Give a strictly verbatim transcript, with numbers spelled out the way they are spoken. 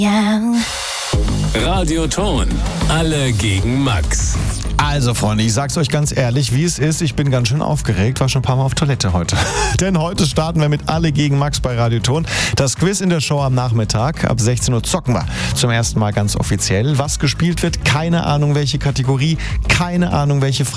Ja. Radioton. Alle gegen Max. Also Freunde, ich sag's euch ganz ehrlich, wie es ist, ich bin ganz schön aufgeregt, war schon ein paar Mal auf Toilette heute. Denn heute starten wir mit Alle gegen Max bei Radioton. Das Quiz in der Show am Nachmittag, ab sechzehn Uhr zocken wir zum ersten Mal ganz offiziell. Was gespielt wird, keine Ahnung welche Kategorie, keine Ahnung welche Frage.